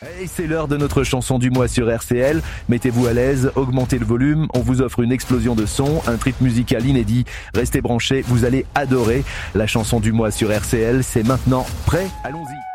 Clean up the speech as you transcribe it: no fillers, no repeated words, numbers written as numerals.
Et c'est l'heure de notre chanson du mois sur RCL. Mettez-vous à l'aise, augmentez le volume, on vous offre une explosion de son, un trip musical inédit. Restez branchés, vous allez adorer. La chanson du mois sur RCL, c'est maintenant. Prêt ? Allons-y.